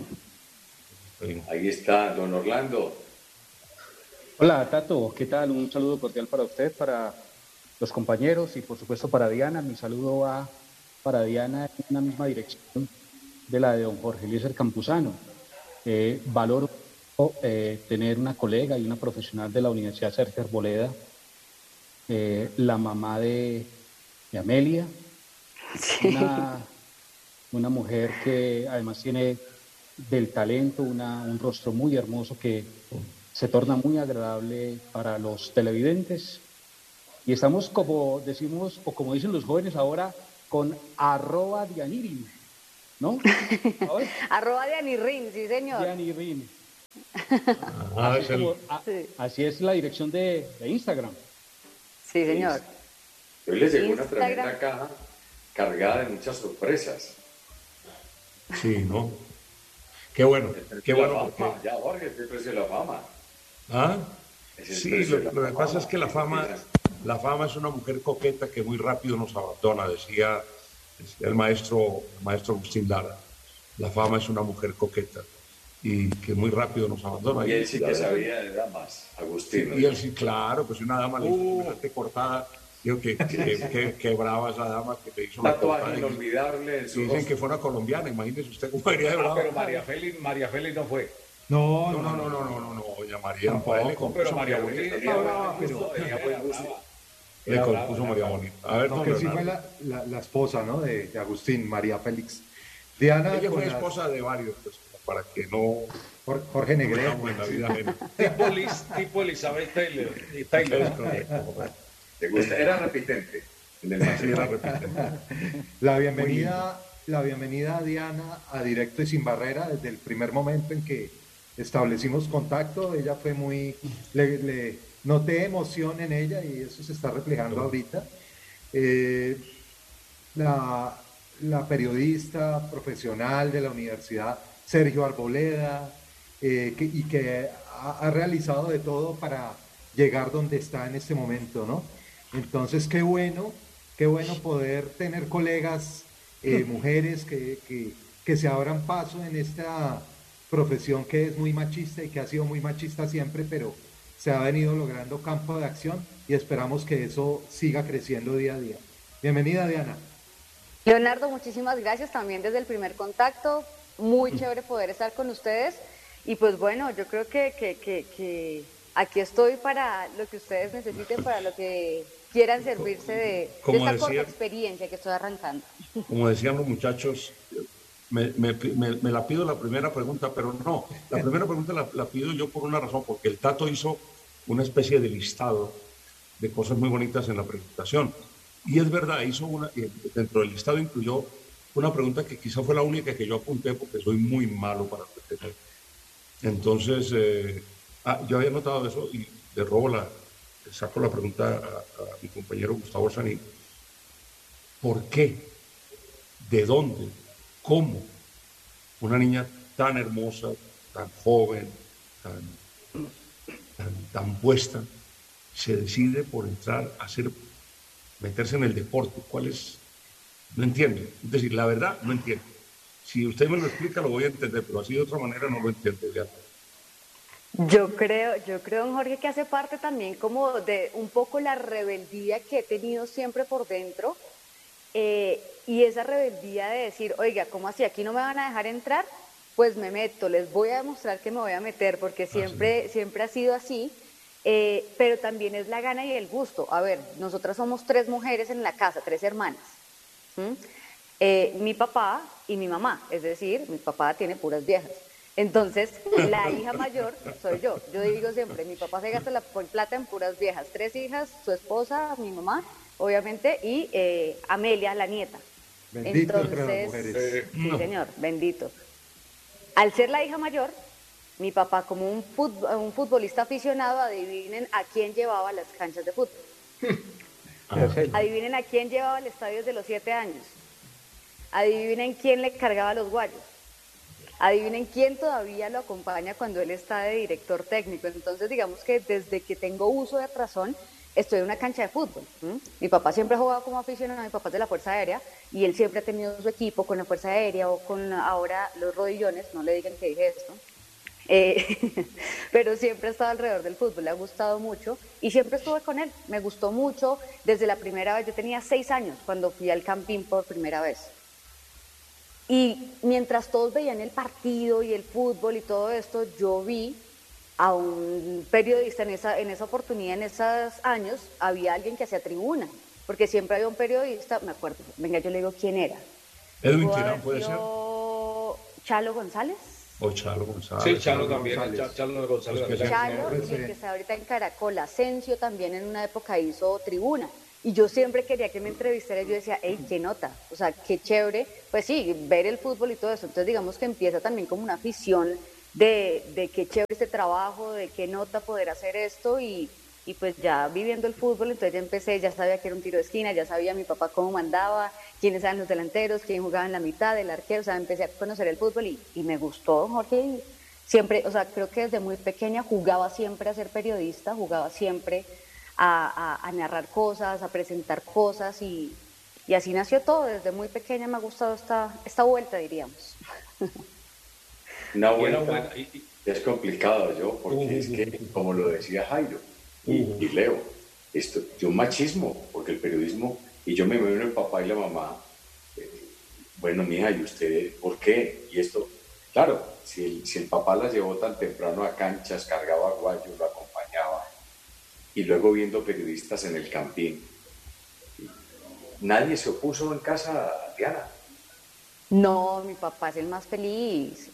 S13: Ahí está, don Orlando.
S17: Hola, Tato, ¿qué tal? Un saludo cordial para usted, para los compañeros y por supuesto para Diana. Mi saludo va para Diana en una misma dirección de la de don Jorge Eliezer Campuzano. Valoro tener una colega y una profesional de la Universidad Sergio Arboleda, la mamá de Amelia, sí. Una mujer que además tiene del talento, un rostro muy hermoso que se torna muy agradable para los televidentes, Y estamos, como decimos, o como dicen los jóvenes ahora, con @Dianirin, ¿no?
S15: @Dianirin, sí, señor.
S17: Dianirin.
S14: Ah,
S17: Así es la dirección de Instagram.
S15: Sí, señor.
S13: Hoy les llegó una tremenda caja cargada de muchas sorpresas.
S14: Sí, ¿no? Qué bueno, qué bueno.
S13: Porque... Ya, Jorge, es el precio de la fama.
S14: ¿Ah?
S13: Sí,
S14: lo que pasa es que la fama es una mujer coqueta que muy rápido nos abandona, decía el maestro Agustín Lara. La fama es una mujer coqueta y que muy rápido nos abandona.
S13: Y él sí que sabía de damas, Agustín.
S14: Y él sí, claro, pues una dama le hizo cortada. Digo que brava esa dama que le hizo
S13: una tatuaje inolvidable en su
S14: dicen
S13: rostro.
S14: Que fue una colombiana, imagínese usted cómo sería de brava.
S16: Pero María Félix no fue.
S14: No, doña María.
S16: Tampoco, pero María Bonita.
S14: Le compuso María Bonita. A ver,
S18: que sí fue la esposa, ¿no? de Agustín, María Félix. Diana,
S14: ella fue esposa de varios, pues, para que no...
S18: Jorge Negrete.
S16: Tipo Elizabeth Taylor.
S13: ¿Te gusta? Era repitente.
S18: La bienvenida a Diana a Directo y Sin Barrera desde el primer momento en que establecimos contacto. Ella fue le noté emoción en ella y eso se está reflejando ahorita. La periodista profesional de la universidad, Sergio Arboleda, que ha realizado de todo para llegar donde está en este momento, ¿no? Entonces, qué bueno poder tener colegas, mujeres que se abran paso en esta profesión que es muy machista y que ha sido muy machista siempre, pero se ha venido logrando campo de acción y esperamos que eso siga creciendo día a día. Bienvenida, Diana.
S15: Leonardo, muchísimas gracias también desde el primer contacto. Muy chévere poder estar con ustedes. Y pues bueno, yo creo que aquí estoy para lo que ustedes necesiten, para lo que quieran servirse de esta corta experiencia que estoy arrancando.
S14: Como decían los muchachos, me la pido la primera pregunta, pero no. La primera pregunta la pido yo por una razón, porque el Tato hizo una especie de listado de cosas muy bonitas en la presentación. Y es verdad, dentro del listado incluyó una pregunta que quizá fue la única que yo apunté porque soy muy malo para pretender. Entonces, yo había notado eso y le saco la pregunta a mi compañero Gustavo Orsani. ¿Por qué? ¿De dónde? ¿Cómo? Una niña tan hermosa, tan joven, tan puesta, se decide por entrar a meterse en el deporte. ¿Cuál es? No entiendo. Es decir, la verdad, no entiendo. Si usted me lo explica, lo voy a entender, pero así de otra manera no lo entiendo. Ya.
S15: Yo creo, don Jorge, que hace parte también como de un poco la rebeldía que he tenido siempre por dentro, y esa rebeldía de decir, oiga, ¿cómo así? ¿Aquí no me van a dejar entrar? Pues me meto, les voy a demostrar que me voy a meter, porque siempre ha sido así. Pero también es la gana y el gusto. A ver, nosotras somos 3 mujeres en la casa, 3 hermanas. Mi papá y mi mamá, es decir, mi papá tiene puras viejas. Entonces, la hija mayor soy yo. Yo digo siempre, mi papá se gasta la plata en puras viejas. 3 hijas, su esposa, mi mamá, obviamente, y Amelia, la nieta.
S18: Bendito.
S15: Entonces, sí, señor, bendito. Al ser la hija mayor, mi papá, como un futbolista aficionado, adivinen a quién llevaba a las canchas de fútbol. Adivinen a quién llevaba al estadio desde los 7 años. Adivinen quién le cargaba los guayos. Adivinen quién todavía lo acompaña cuando él está de director técnico. Entonces, digamos que desde que tengo uso de razón, estoy en una cancha de fútbol. Mi papá siempre ha jugado como aficionado, mi papá es de la Fuerza Aérea, y él siempre ha tenido su equipo con la Fuerza Aérea o con ahora los rodillones, no le digan que dije esto. Pero siempre ha estado alrededor del fútbol, le ha gustado mucho y siempre estuve con él, me gustó mucho desde la primera vez. Yo tenía 6 años cuando fui al Campín por primera vez, y mientras todos veían el partido y el fútbol y todo esto, yo vi a un periodista en esa oportunidad, en esos años, había alguien que hacía tribuna, porque siempre había un periodista, me acuerdo, venga, yo le digo quién era.
S14: Edwin Tirán, ¿puede ser?
S15: Chalo González.
S14: O Chalo González.
S16: Sí, Chalo también. Chalo González.
S15: Chalo, y el que está ahorita en Caracol, Asensio, también en una época hizo tribuna. Y yo siempre quería que me entrevistara, yo decía, hey, qué nota, o sea, qué chévere, pues sí, ver el fútbol y todo eso. Entonces digamos que empieza también como una afición de qué chévere este trabajo, de qué nota poder hacer esto y pues ya viviendo el fútbol, entonces ya empecé, ya sabía que era un tiro de esquina, ya sabía mi papá cómo mandaba, quiénes eran los delanteros, quién jugaba en la mitad, el arquero, o sea, empecé a conocer el fútbol y me gustó, Jorge, y siempre, o sea, creo que desde muy pequeña jugaba siempre a ser periodista, jugaba siempre a narrar cosas, a presentar cosas y así nació todo, desde muy pequeña me ha gustado esta vuelta, diríamos.
S13: Una vuelta es complicado, porque es que, como lo decía Jairo, y Leo, esto de un machismo, porque el periodismo, y yo me imagino el papá y la mamá, bueno, mija, ¿y usted por qué? Y esto, claro, si el papá la llevó tan temprano a canchas, cargaba guayos, lo acompañaba, y luego viendo periodistas en el campín, nadie se opuso en casa, Diana.
S15: No, mi papá es el más feliz,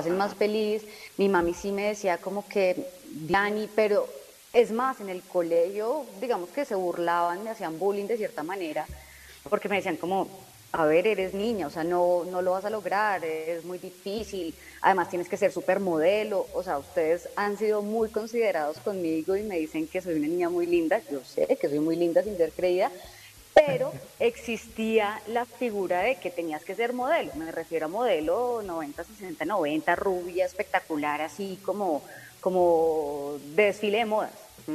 S15: mi mami sí me decía como que, Diani, pero es más, en el colegio, digamos que se burlaban, me hacían bullying de cierta manera, porque me decían como, a ver, eres niña, o sea, no lo vas a lograr, es muy difícil, además tienes que ser súper modelo, o sea, ustedes han sido muy considerados conmigo y me dicen que soy una niña muy linda, yo sé que soy muy linda sin ser creída, pero existía la figura de que tenías que ser modelo, me refiero a modelo 90, 60, 90, rubia, espectacular, así como de desfile de modas.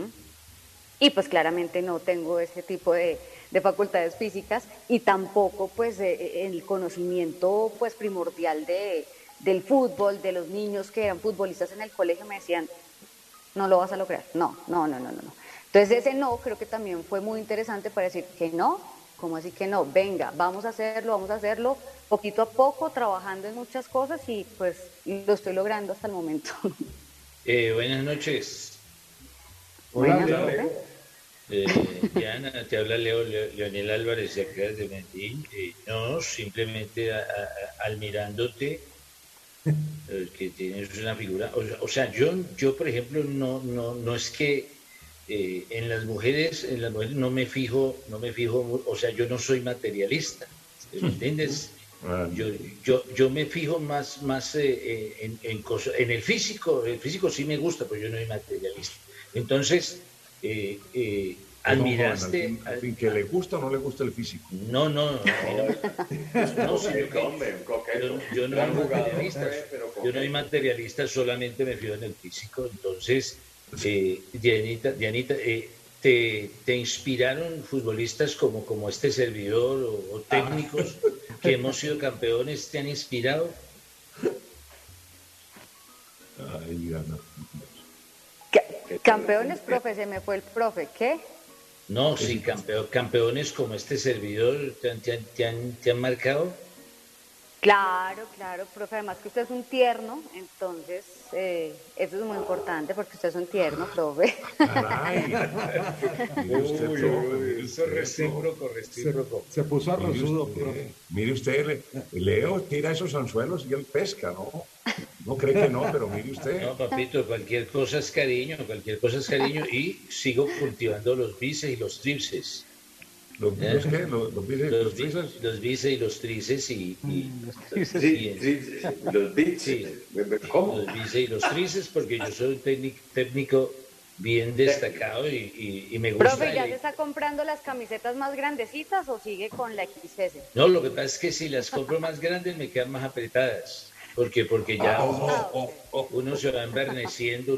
S15: Y pues claramente no tengo ese tipo de facultades físicas y tampoco pues el conocimiento pues primordial del fútbol, de los niños que eran futbolistas en el colegio me decían, no lo vas a lograr, no. Entonces ese no creo que también fue muy interesante para decir que no, ¿cómo así que no? Venga, vamos a hacerlo poquito a poco, trabajando en muchas cosas y pues lo estoy logrando hasta el momento.
S19: Buenas noches.
S15: Buenas
S19: noches. Diana, te habla Leonel Álvarez de acá de Medellín. No, simplemente admirándote, que tienes una figura. O sea, yo por ejemplo, no es que en las mujeres no me fijo, o sea, yo no soy materialista, ¿me entiendes? Yo me fijo más en cosas, en el físico sí me gusta, pero yo no soy materialista. Entonces, admiraste...
S14: ¿Que le gusta o no le gusta el físico?
S19: No, yo no soy materialista, yo no soy materialista, solamente me fijo en el físico. Entonces, Dianita, ¿te inspiraron futbolistas como este servidor o técnicos que hemos sido campeones? ¿Te han inspirado?
S14: Ay, Diana.
S15: Campeones, profe, se me fue el profe, ¿qué?
S19: No, sí, campeones como este servidor, ¿te han marcado?
S15: Claro, profe, además que usted es un tierno, entonces eso es muy importante porque usted es un tierno, profe.
S14: Caray.
S16: Eso es recíproco.
S18: Se puso arrozudo, profe.
S14: Mire usted, Leo tira esos anzuelos y él pesca, ¿no? No cree que no, pero mire usted.
S19: No, papito, cualquier cosa es cariño y sigo cultivando los bíceps y los tríceps.
S14: ¿Los qué? ¿Los bíceps y los tríceps?
S19: Los bíceps y los tríceps
S13: Los bíceps. ¿Cómo?
S19: Los bíceps y los tríceps, porque yo soy un técnico bien destacado y me gusta.
S15: Profe, ¿ya se está comprando las camisetas más grandecitas o sigue con la XS?
S19: No, lo que pasa es que si las compro más grandes me quedan más apretadas. Porque ya uno se va enverneciendo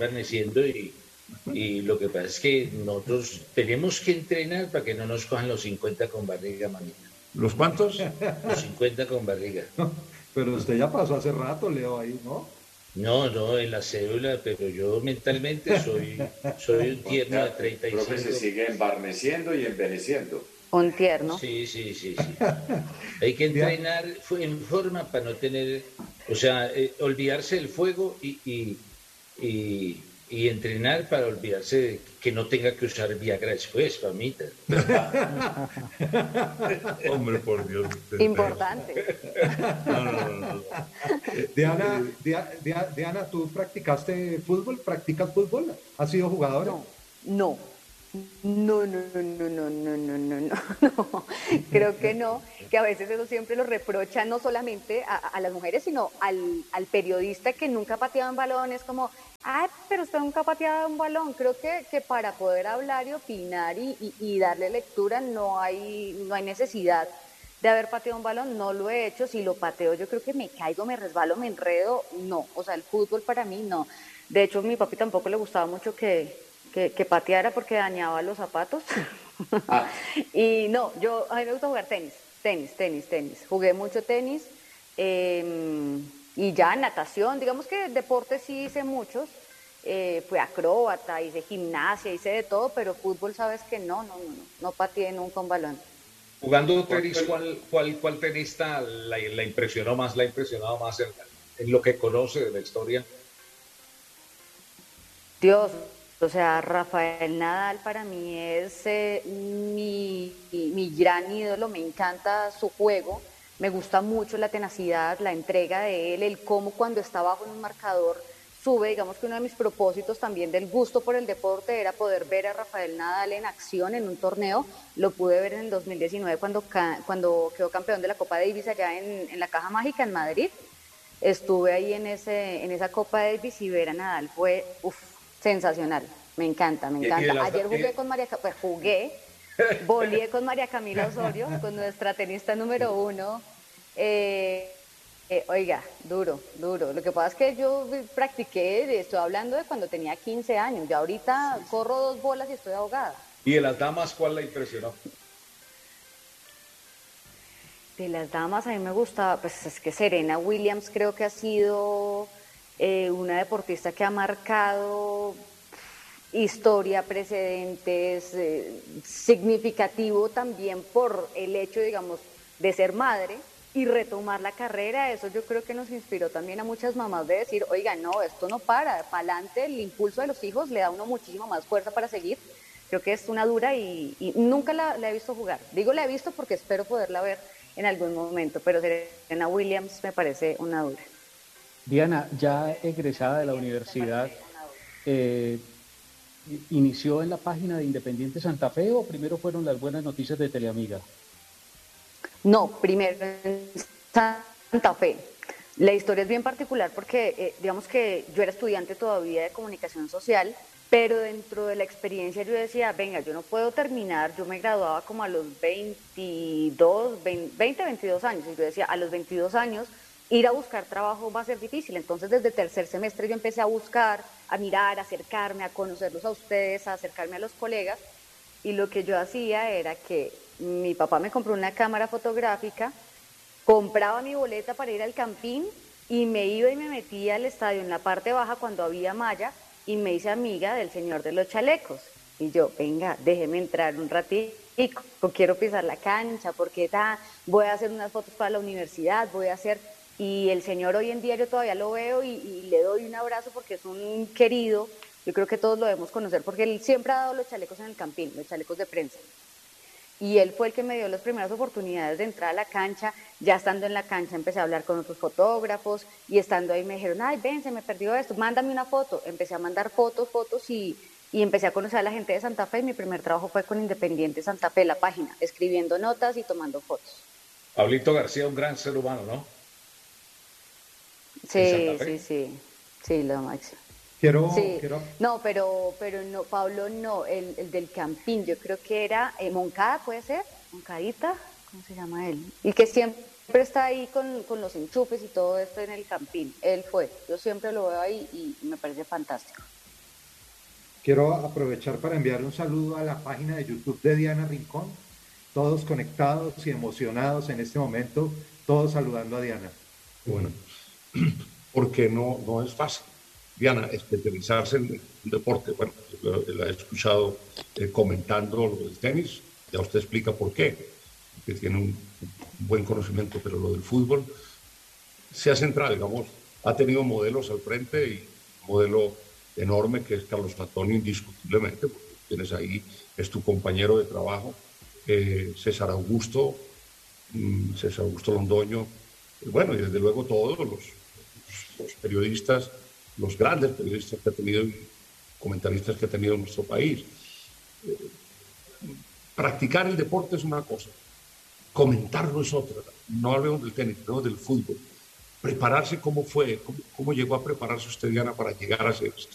S19: y lo que pasa es que nosotros tenemos que entrenar para que no nos cojan los 50 con barriga, manita.
S14: ¿Los cuántos?
S19: Los 50 con barriga.
S18: Pero usted ya pasó hace rato, Leo, ahí, ¿no?
S19: No, en la cédula, pero yo mentalmente soy un tierno de 35.
S13: Creo que se sigue embarneciendo y envejeciendo.
S15: Un tierno.
S19: Sí. Hay que entrenar en forma para no tener, o sea, olvidarse del fuego y y entrenar para olvidarse de que no tenga que usar Viagra después, mamita.
S14: Hombre, por Dios.
S15: Importante.
S14: No.
S18: Diana, ¿tú practicaste fútbol? ¿Practicas fútbol? ¿Has sido jugadora?
S15: No. No. Creo que no, que a veces eso siempre lo reprochan no solamente a las mujeres, sino al periodista que nunca pateaba un balón. Es como, ay, pero usted nunca ha pateado un balón. Creo que para poder hablar y opinar y darle lectura no hay necesidad de haber pateado un balón. No lo he hecho. Si lo pateo, yo creo que me caigo, me resbalo, me enredo. No, o sea, el fútbol para mí no. De hecho, a mi papi tampoco le gustaba mucho que pateara porque dañaba los zapatos. Y no, a mí me gusta jugar tenis. Jugué mucho tenis y ya natación, digamos que deportes sí hice muchos. Fui acróbata, hice gimnasia, hice de todo, pero fútbol sabes que no pateé nunca un balón.
S16: Jugando tenis, ¿cuál tenista la impresionó más, la ha impresionado más en lo que conoce de la historia?
S15: Dios, o sea, Rafael Nadal para mí es mi gran ídolo. Me encanta su juego, me gusta mucho la tenacidad, la entrega de él, el cómo cuando está bajo en un marcador sube. Digamos que uno de mis propósitos también del gusto por el deporte era poder ver a Rafael Nadal en acción en un torneo. Lo pude ver en el 2019 cuando quedó campeón de la Copa Davis allá en la Caja Mágica en Madrid. Estuve ahí en esa Copa Davis y ver a Nadal fue sensacional. Me encanta. Ayer jugué con voleé con María Camila Osorio, con nuestra tenista número 1. Oiga, duro. Lo que pasa es que yo estoy hablando de cuando tenía 15 años. Ya ahorita corro 2 bolas y estoy ahogada.
S16: ¿Y de las damas cuál la impresionó?
S15: De las damas a mí me gusta, pues es que Serena Williams creo que ha sido una deportista que ha marcado historia, precedentes, significativo también por el hecho, digamos, de ser madre y retomar la carrera. Eso yo creo que nos inspiró también a muchas mamás de decir, oiga, no, esto no para adelante, el impulso de los hijos le da a uno muchísima más fuerza para seguir. Creo que es una dura y nunca la he visto jugar. Digo la he visto porque espero poderla ver en algún momento, pero Serena Williams me parece una dura.
S17: Diana, ya egresada de la universidad, ¿inició en la página de Independiente Santa Fe o primero fueron las buenas noticias de Teleamiga?
S15: No, primero en Santa Fe. La historia es bien particular porque digamos que yo era estudiante todavía de comunicación social, pero dentro de la experiencia yo decía, venga, yo no puedo terminar, yo me graduaba como a los 22 años, y yo decía, a los 22 años, ir a buscar trabajo va a ser difícil. Entonces desde tercer semestre yo empecé a buscar, a mirar, a acercarme, a conocerlos a ustedes, a acercarme a los colegas, y lo que yo hacía era que mi papá me compró una cámara fotográfica, compraba mi boleta para ir al Campín y me iba y me metía al estadio en la parte baja cuando había malla y me hice amiga del señor de los chalecos. Y yo, venga, déjeme entrar un ratito, quiero pisar la cancha, porque voy a hacer unas fotos para la universidad, y el señor hoy en día yo todavía lo veo y le doy un abrazo porque es un querido. Yo creo que todos lo debemos conocer porque él siempre ha dado los chalecos en el Campín, los chalecos de prensa. Y él fue el que me dio las primeras oportunidades de entrar a la cancha. Ya estando en la cancha empecé a hablar con otros fotógrafos y estando ahí me dijeron, ay, ven, se me perdió esto, mándame una foto. Empecé a mandar fotos y empecé a conocer a la gente de Santa Fe. Mi primer trabajo fue con Independiente Santa Fe, la página, escribiendo notas y tomando fotos.
S16: Pablito García, un gran ser humano, ¿no?
S15: Sí, lo máximo. No, pero no, Pablo no, el del Campín, yo creo que era Moncada, ¿puede ser? Moncadita, ¿cómo se llama él? Y que siempre está ahí con los enchufes y todo esto en el Campín. Él fue, yo siempre lo veo ahí y me parece fantástico.
S18: Quiero aprovechar para enviar un saludo a la página de YouTube de Diana Rincón, todos conectados y emocionados en este momento, todos saludando a Diana.
S14: Bueno, porque no es fácil. Diana, especializarse en deporte, bueno, la he escuchado comentando lo del tenis, ya usted explica por qué, que tiene un buen conocimiento, pero lo del fútbol se ha centrado, digamos, ha tenido modelos al frente y modelo enorme que es Carlos Antonio, indiscutiblemente, porque tienes ahí, es tu compañero de trabajo, César Augusto Londoño, bueno, y desde luego todos los periodistas, los grandes periodistas que ha tenido y comentaristas que ha tenido nuestro país. Practicar el deporte es una cosa, comentarlo es otra. No hablemos del tenis, no del fútbol. Prepararse, ¿cómo fue? ¿Cómo llegó a prepararse usted, Diana, para llegar a hacer esto?